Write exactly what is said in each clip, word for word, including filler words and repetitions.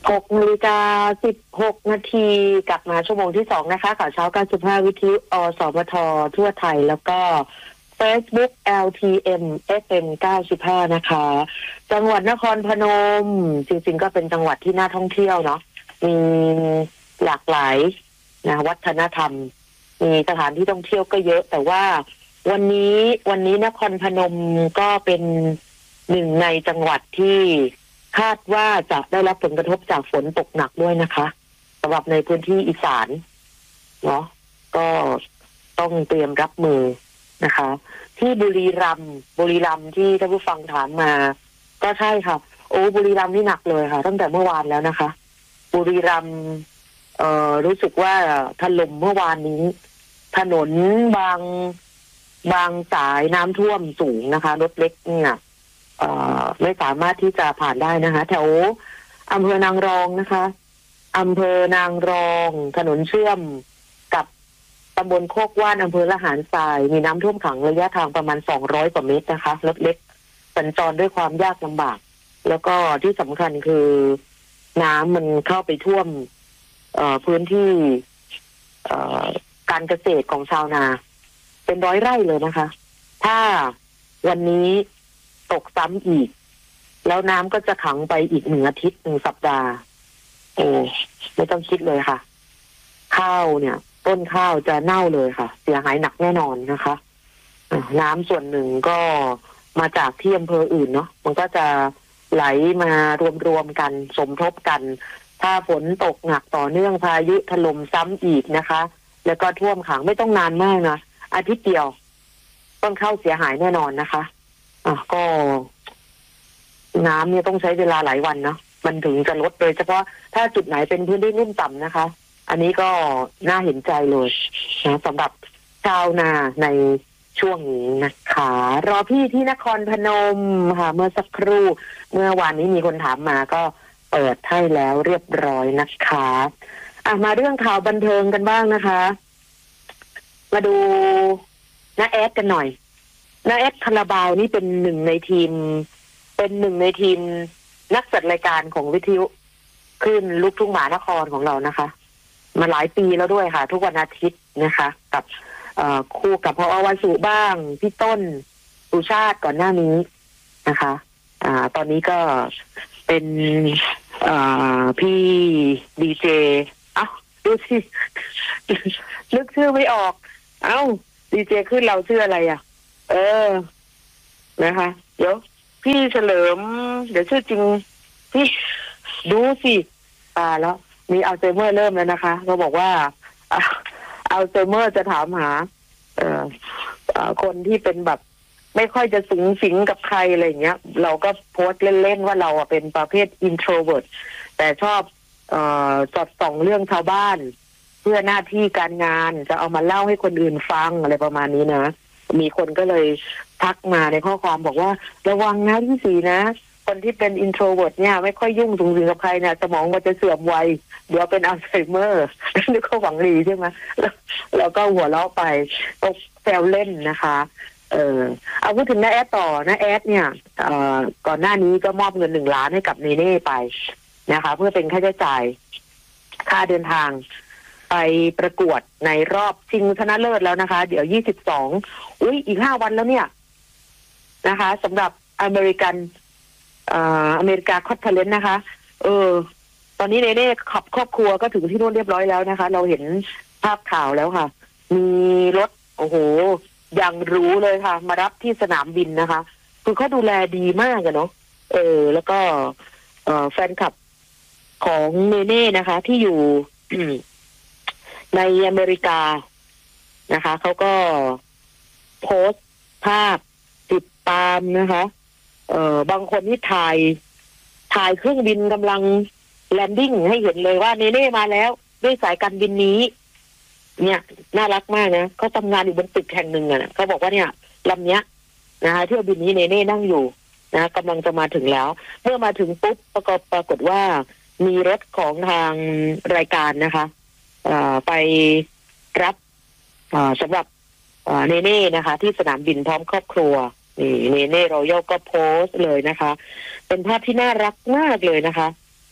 หกนาฬิกาสิบหกนาทีกลับมาชั่วโมงที่สองนะคะข่าวเช้าเก้าสิบห้าวิทยุอสมททั่วไทยแล้วก็ Facebook แอล ที เอ็ม เอฟ เอ็ม เก้าสิบห้านะคะจังหวัดนครพนมจริงๆก็เป็นจังหวัดที่น่าท่องเที่ยวเนาะมีหลากหลายนะวัฒนธรรมมีสถานที่ท่องเที่ยวก็เยอะแต่ว่าวันนี้วันนี้นครพนมก็เป็นหนึ่งในจังหวัดที่คาดว่าจะได้รับผลกระทบจากฝนตกหนักด้วยนะคะสำหรับในพื้นที่อีสานเนาะก็ต้องเตรียมรับมือนะคะที่บุรีรัมย์บุรีรัมย์ที่ท่านผู้ฟังถามมาก็ใช่ค่ะโอ้บุรีรัมย์นี่หนักเลยค่ะตั้งแต่เมื่อวานแล้วนะคะบุรีรัมย์เอ่อรู้สึกว่าถล่มเมื่อวานนี้ถนนบางบางสายน้ำท่วมสูงนะคะรถเล็กเนี่ยเอ่อไม่สามารถที่จะผ่านได้นะคะแถวอำเภอนางรองนะคะอำเภอนางรองถนนเชื่อมกับตำบลโคกว่านอำเภอละหารทรายมีน้ำท่วมขังระยะทางประมาณสองร้อยกว่าเมตรนะคะรถเล็กสัญจรด้วยความยากลำบากแล้วก็ที่สำคัญคือน้ำมันเข้าไปท่วมเอ่อพื้นที่เอ่อการเกษตรของชาวนาเป็นร้อยไร่เลยนะคะถ้าวันนี้ตกซ้ำอีกแล้วน้ำก็จะขังไปอีกหนึ่งอาทิตย์หนึ่งสัปดาห์โอ้ไม่ต้องคิดเลยค่ะข้าวเนี่ยต้นข้าวจะเน่าเลยค่ะเสียหายหนักแน่นอนนะคะน้ำส่วนหนึ่งก็มาจากที่อำเภออื่นเนาะมันก็จะไหลมารวมๆกันสมทบกันถ้าฝนตกหนักต่อเนื่องพายุถล่มซ้ำอีกนะคะแล้วก็ท่วมขังไม่ต้องนานมากนะอาทิตย์เดียวต้นข้าวเสียหายแน่นอนนะคะอ่ะก็น้ำเนี่ยต้องใช้เวลาหลายวันเนาะมันถึงจะลดโดยเฉพาะถ้าจุดไหนเป็นพื้นที่ลุ่มต่ำนะคะอันนี้ก็น่าเห็นใจเลยนะสำหรับชาวนาในช่วงนี้นะคะรอพี่ที่นครพนมค่ะเมื่อสักครู่เมื่อวานนี้มีคนถามมาก็เปิดให้แล้วเรียบร้อยนะคะอ่ะมาเรื่องข่าวบันเทิงกันบ้างนะคะมาดูน้าแอดกันหน่อยน้าแอดคาราบาวนี่เป็นหนึ่งในทีมเป็นหนึ่งในทีมนักจัดรายการของวิทยุคลื่นลูกทุ่งหมานครของเรานะคะมาหลายปีแล้วด้วยค่ะทุกวันอาทิตย์นะคะกับคู่กับพอวันสุบ้างพี่ต้นสุชาติก่อนหน้านี้นะคะอ่าตอนนี้ก็เป็นอ่าพี่ดีเจเอ้าดูสินึกชื่อไม่ออกเอ้าดีเจขึ้นเราชื่ออะไรอ่ะเออนะคะเดี๋ยวพี่เฉลิมเดี๋ยวชื่อจริงพี่ดูสิอ่าแล้วมีอัลไซเมอร์เริ่มแล้วนะคะเขาบอกว่าอัลไซเมอร์จะถามหาเอ่อคนที่เป็นแบบไม่ค่อยจะสูงสิงกับใครอะไรอย่างเงี้ยเราก็โพสต์เล่นๆว่าเราอ่ะเป็นประเภท introvert แต่ชอบเอ่อสอดส่องเรื่องชาวบ้านเพื่อหน้าที่การงานจะเอามาเล่าให้คนอื่นฟังอะไรประมาณนี้นะมีคนก็เลยทักมาในข้อความบอกว่าระวังนะที่สีนะคนที่เป็น introvert เนี่ยไม่ค่อยยุ่งสูงสิงกับใครเนี่ยสมองมันจะเสื่อมไวเดี๋ยวเป็นอัลไซเมอร์นี่ก็หวังดีใช่ไหมแล้วก็หัวเราะไปตกแซวเล่นนะคะเออเอาพูดถึงน้าแอดต่อน้าแอดเนี่ยเอ่อก่อนหน้านี้ก็มอบเงินหนึ่งล้านให้กับเนเน่ไปนะคะเพื่อเป็นค่าใช้จ่ายค่าเดินทางไปประกวดในรอบชิงชนะเลิศแล้วนะคะเดี๋ยวยี่สิบสองอุ้ยอีกห้าวันแล้วเนี่ยนะคะสำหรับอเมริกันอ่าอเมริกาคอตเทเลนต์นะคะเออตอนนี้เนเน่ขับครอบครัวก็ถึงที่นู่นเรียบร้อยแล้วนะคะเราเห็นภาพข่าวแล้วค่ะมีรถโอ้โหอย่างรู้เลยค่ะมารับที่สนามบินนะคะคือเขาดูแลดีมากอะเนาะเออแล้วก็เอ่อแฟนคลับของเนเน่นะคะที่อยู่ ในอเมริกานะคะเขาก็โพสต์ภาพติดตามนะคะเอ่อบางคนที่ถ่ายถ่ายเครื่องบินกำลังแลนดิ้งให้เห็นเลยว่าเนเน่มาแล้วด้วยสายการบินนี้เนี่ยน่ารักมากนะเขาทำงานอยู่บนตึกแห่งหนึ่งอ่ะเขาบอกว่าเนี่ยลำเนี้ยนะคะเที่ยวบินนี้เนเน่นั่งอยู่นะกำลังจะมาถึงแล้วเมื่อมาถึงปุ๊บปรากฏปรากฏว่ามีรถของทางรายการนะคะไปรับสำหรับเนเน่นะคะที่สนามบินพร้อมครอบครัวนี่เนเน่รอยัลก็โพสต์เลยนะคะเป็นภาพที่น่ารักมากเลยนะคะ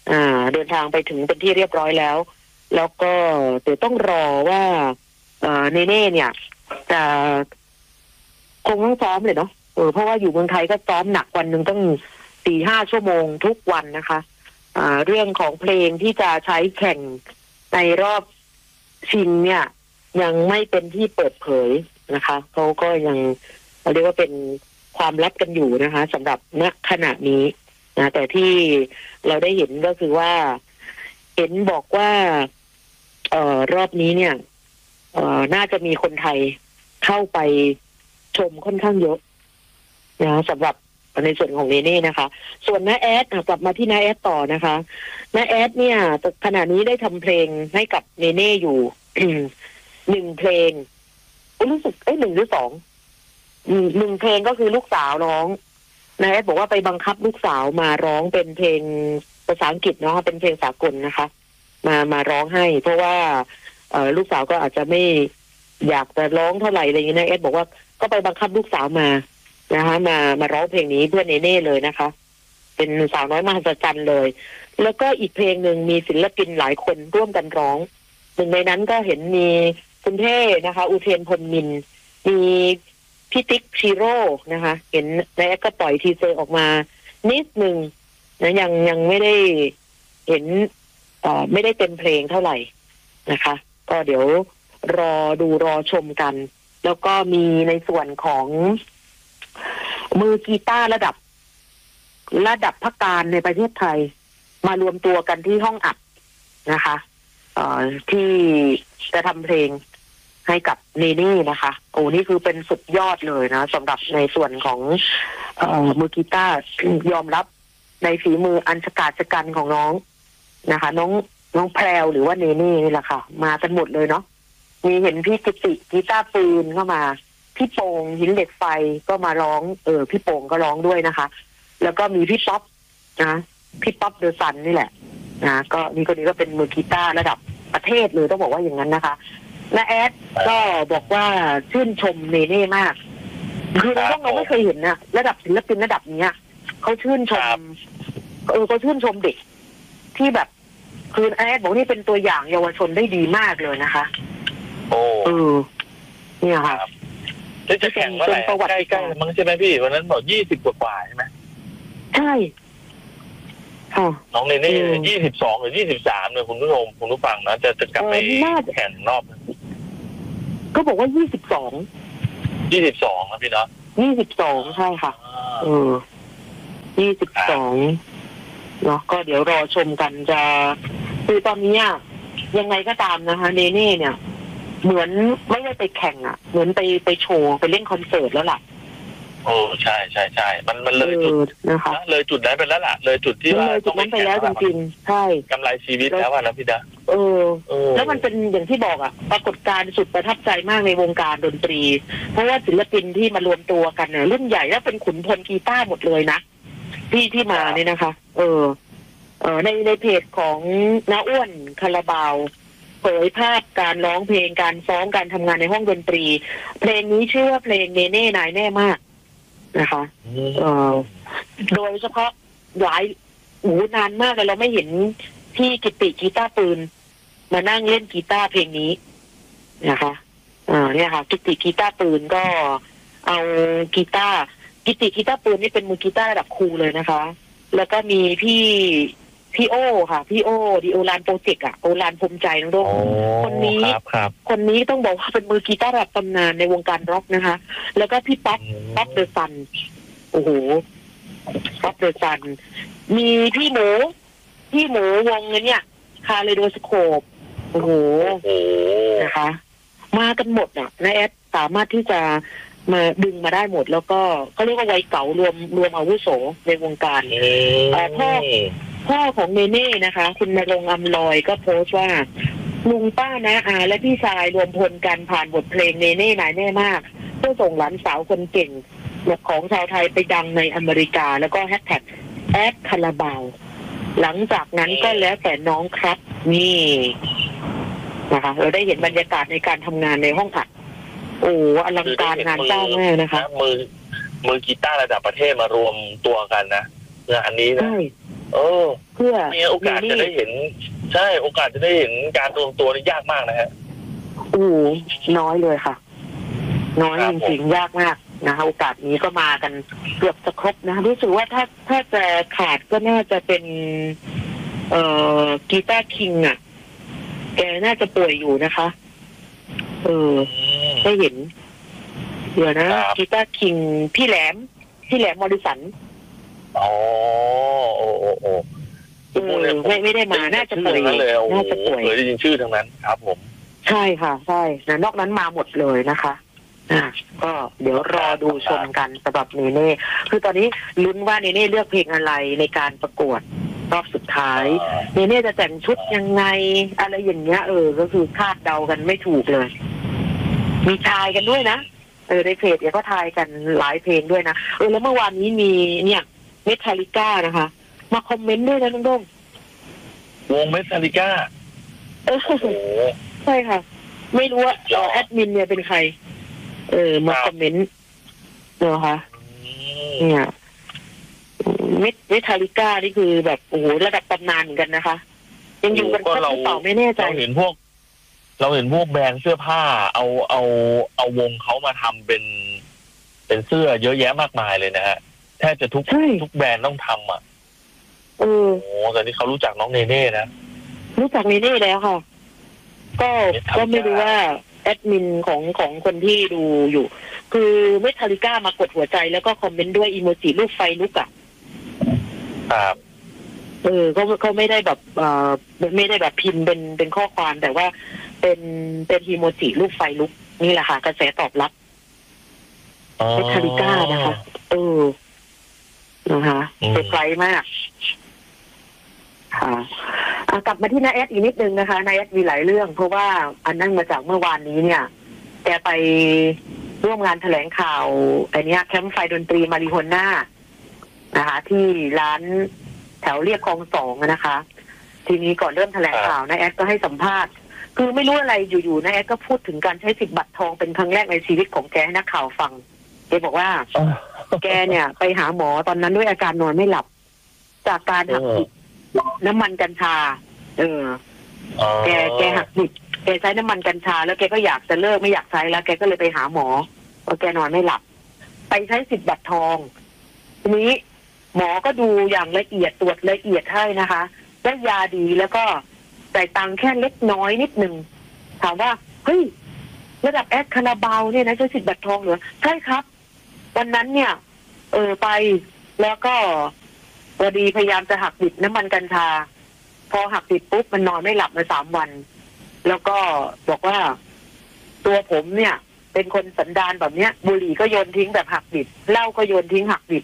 อ่าเดินทางไปถึงเป็นที่เรียบร้อยแล้วแล้วก็เดี๋ยวต้องรอว่าเอ่อเนเน่เนี่ยจะคงต้องซ้อมเลยเนาะเออเพราะว่าอยู่เมืองไทยก็ซ้อมหนักวันหนึ่งต้องสี่ห้าชั่วโมงทุกวันนะคะอ่าเรื่องของเพลงที่จะใช้แข่งในรอบชิงเนี่ยยังไม่เป็นที่เปิดเผยนะคะเขาก็ยังเรียกว่าเป็นความลับกันอยู่นะคะสำหรับณขณะนี้นะแต่ที่เราได้เห็นก็คือว่าเห็นบอกว่าเอ่อรอบนี้เนี่ยเอ่อน่าจะมีคนไทยเข้าไปชมค่อนข้างเยอะนะสำหรับในส่วนของเนเน่นะคะส่วนน้าแอดกลับมาที่น้าแอดต่อนะคะน้าแอดเนี่ยขณะนี้ได้ทำเพลงให้กับเนเน่อยู่ หนึ่งเพลงรู้สึกเอ้ยหนึ่งหรือสองหนึ่งเพลงก็คือลูกสาวร้องน้าแอดบอกว่าไปบังคับลูกสาวมาร้องเป็นเพลงภาษาอังกฤษเนาะเป็นเพลงสากลนะคะมามาร้องให้เพราะว่าเอ่อลูกสาวก็อาจจะไม่อยากจะร้องเท่าไหร่อะไรอย่างนี้นะแอดบอกว่าก็ไปบังคับลูกสาวมานะคะมามาร้องเพลงนี้เพื่อเนเน่เลยนะคะเป็นสาวน้อยมหัศจรรย์เลยแล้วก็อีกเพลงหนึ่งมีศิลปินหลายคนร่วมกันร้องหนึ่งในนั้นก็เห็นมีคุณเท่นะคะอุเทนพลมินมีพี่ติ๊กชิโร่นะคะเห็นในแอดก็ปล่อยทีเซอร์ออกมานิดหนึ่งนะยังยังไม่ได้เห็นเอ่อไม่ได้เต็มเพลงเท่าไหร่นะคะก็เดี๋ยวรอดูรอชมกันแล้วก็มีในส่วนของมือกีตาร์ระดับระดับพักการในประเทศไทยมารวมตัวกันที่ห้องอัดนะคะเอ่อที่จะทำเพลงให้กับเนเน่นะคะโอ้นี่คือเป็นสุดยอดเลยนะสำหรับในส่วนของเอ่อมือกีตาร์ยอมรับในฝีมืออันฉกาจฉกันของน้องนะคะน้องน้องแพรวหรือว่าเนเน่นี่แหละค่ะมากันหมดเลยเนาะมีเห็นพี่กิติกีตาร์ปืนเข้ามาพี่โป่งหินเหล็กไฟก็มาร้องเออพี่โป่งก็ร้องด้วยนะคะแล้วก็มีพี่ป๊อปนะพี่ป๊อปเดอะซันนี่แหละนะก็นี่คนนี้ก็เป็นมือกีตาร์ระดับประเทศเลยต้องบอกว่าอย่างนั้นนะคะและแอดก็บอกว่าชื่นชมเนเน่มากคือเราต้องเราไม่เคยเห็นนะระดับศิลปินระดับนี้เขาชื่นชมเออเขาชื่นชมเด็กที่แบบคือแอดบอกนี่เป็นตัวอย่างเยาวชนได้ดีมากเลยนะคะโอ้เออเนี่ยค่ะจะแข่งเมื่อไหร่ใกล้ๆมั้งใช่ไหมพี่วันนั้นบอกยี่สิบกว่าใช่ไหมใช่ค่ะน้องเนเน่ยี่สิบสองหรือยี่สิบสามเนี่ยคุณผู้ชมคุณผู้ฟังนะจะจะกลับไปแข่งรอบก็บอกว่ายี่สิบสองยี่สิบสองนะพี่เนาะยี่สิบสองใช่ค่ะเออยี่สิบสองเนาะก็เดี๋ยวรอชมกันจะคือตอนนี้ยังไงก็ตามนะคะเนเน่เนี่ยเหมือนไม่ได้ไปแข่งอ่ะเหมือนไปไปโชว์ไปเล่นคอนเสิร์ตแล้วล่ะโอ้ใช่ใช่ใช่มันมันเลยจุดนะคะเลยจุดนั้นไปแล้วล่ะเลยจุดที่ว่าเลยจุดนั้นไปแล้วจริงๆใช่กำไรชีวิตแล้วนะพี่ดาเออแล้วมันเป็นอย่างที่บอกอ่ะปรากฏการณ์สุดประทับใจมากในวงการดนตรีเพราะว่าศิลปินที่มารวมตัวกันเนี่ยรุ่นใหญ่แล้วเป็นขุนพลกีตาร์หมดเลยนะที่ที่มาเนี่ยนะคะเออเออในในเพจของน้าอ้วนคาราบาวเผยภาพการร้องเพลงการซ้อมการทำงานในห้องดนตรีเพลงนี้ชื่อว่าเพลงเนเน่นายแน่มากนะคะเออโดยเฉพาะหลายหูนานมากเลยเราไม่เห็นพี่กิติกีตาร์ปืนมานั่งเล่นกีตาร์เพลงนี้นะคะอ่าเนี่ยค่ะกิติกีตาร์ปืนก็เอากีตาร์กิติกีตาร์ปืนนี่เป็นมือกีตาร์ระดับครูเลยนะคะแล้วก็มีพี่พี่โอค่ะพี่โอดีโอลานโปรเจกต์อะโอลานภูมิใจน้องโดคนนี้คนนี้ต้องบอกว่าเป็นมือกีตาร์ระดับตำนานในวงการร็อกนะคะแล้วก็พี่ป๊อปป๊อปเดอะซันโอ้โหป๊อปเดอะซันมีพี่หมูพี่หมูวงเนี่ยคาเลโดสโคปโอ้โหนะคะมากันหมดอ่ะนะแอดสามารถที่จะมาดึงมาได้หมดแล้วก็เขาเรียกว่าวัยเก่ารวมรวมอาวุโสในวงการพ่อพ่อของเนเน่นะคะคุณณรงค์อำลอยก็โพสต์ว่าลุงป้านะอาและพี่ชายรวมพลกันผ่านบทเพลงเนเน่นายแน่มากเพื่อส่งหลานสาวคนเก่งของชาวไทยไปดังในอเมริกาแล้วก็แฮชแท็กแอดคาราบาวหลังจากนั้นก็แล้วแต่น้องครับนี่นะคะเราได้เห็นบรรยากาศในการทำงานในห้องอัดโอ้อลังการงานสร้างมากนะคะมือมือกีตาร์ระดับประเทศมารวมตัวกันนะเพื่ออันนี้นะเออเพื่อมีโอกาสจะได้เห็นใช่โอกาสจะได้เห็นการรวมตัวนี่ยากมากนะฮะโอ้น้อยเลยค่ะน้อยจริงๆยากมากนะคะโอกาสนี้ก็มากันเกือบจะครบนะรู้สึกว่าถ้าถ้าจะขาดก็น่าจะเป็นเอ่อกีตาร์คิงอ่ะแกน่าจะป่วยอยู่นะคะเออได้เห็นเดี๋ยวนะกีตาร์คิงพี่แหลมพี่แหลมมอริสันอ๋อโอ้โอ้โอ้เออไม่ไม่ได้มาน่าจะป่วยน่าจะป่วยเคยได้ยินชื่อทั้งนั้นครับผมใช่ค่ะใช่นะนอกนั้นมาหมดเลยนะคะอ่าก็เดี๋ยวรอดูชมกันสำหรับเนเน่คือตอนนี้ลุ้นว่าเนเน่เลือกเพลงอะไรในการประกวดรอบสุดท้ายเนเน่จะแต่งชุดยังไงอะไรอย่างเงี้ยเออก็คือคาดเดากันไม่ถูกเลยมีทายกันด้วยนะเออในเพจเนี่ยก็ทายกันหลายเพลงด้วยนะเออแล้วเมื่อวานนี้มีเนี่ยเมทัลลิก้านะคะมาคอมเมนต์ด้วยนะน้องด้งวงเมทัลลิก้าเออใช่ค่ะไม่รู้ว่าแอดมินเนี่ยเป็นใครเออมาคอมเมนต์นะคะเนี่ยเมทเมทัลลิก้านี่คือแบบโอ้โหระดับตำนานเหมือนกันนะคะยังอยู่กันครบหรือเปล่าไม่แน่ใจเราเห็นพวกเราเห็นพวกแบรนด์เสื้อผ้าเอาเอาเอาวงเขามาทำเป็นเป็นเสื้อเยอะแยะมากมายเลยนะฮะแทบจะทุกทุกแบรนด์ต้องทำอ่ะเออโอ้แต่นี่เขารู้จักน้องเนเน่นะรู้จักเนเน่แล้วค่ะก็ก็ไม่รู้ว่าแอดมินของของคนที่ดูอยู่คือเมทัลลิก้ามากดหัวใจแล้วก็คอมเมนต์ด้วยอีโมจิรูปไฟลุกอ่ะครับเออเขาเขาไม่ได้แบบเอ่อไม่ได้แบบพิมพ์เป็นเป็นข้อความแต่ว่าเป็นเป็นอีโมจิรูปไฟลุกนี่แหละค่ะกระแสตอบรับเมทัลลิก้านะคะเออนะคะเซอร์ไพรส์มากค่ะกลับมาที่นายแอดอีกนิดนึงนะคะนายแอดมีหลายเรื่องเพราะว่าอันนั่งมาจากเมื่อวานนี้เนี่ยแกไปร่วมงานแถลงข่าวไอเนี้ยแคมป์ไฟดนตรีมาริโฮน่านะคะที่ร้านแถวเรียบคลองสองนะคะทีนี้ก่อนเริ่มแถลงข่าวนายแอดก็ให้สัมภาษณ์คือไม่รู้อะไรอยู่ๆนายแอดก็พูดถึงการใช้สิทธิ์บัตรทองเป็นครั้งแรกในชีวิตของแกให้นักข่าวฟังแกบอกว่าแกเนี่ยไปหาหมอตอนนั้นด้วยอาการนอนไม่หลับจากการหักดิบน้ำมันกัญชาเออแกแกหักดิบแกใช้น้ำมันกัญชาแล้วแกก็อยากจะเลิกไม่อยากใช้แล้วแกก็เลยไปหาหมอเพราะแกนอนไม่หลับไปใช้สิทธิ์บัตรทองทีนี้หมอก็ดูอย่างละเอียดตรวจละเอียดให้นะคะได้ยาดีแล้วก็จ่ายตังค์แค่เล็กน้อยนิดนึงถามว่าเฮ้ยระดับแอดคาราบาวเนี่ยนะใช้สิทธิ์บัตรทองเหรอใช่ครับวันนั้นเนี่ยเออไปแล้วก็พอดีพยายามจะหักดิบน้ำมันกัญชาพอหักดิบปุ๊บมันนอนไม่หลับมาสามวันแล้วก็บอกว่าตัวผมเนี่ยเป็นคนสันดานแบบเนี้ยบุหรี่ก็โยนทิ้งแบบหักดิบเหล้าก็โยนทิ้งหักดิบ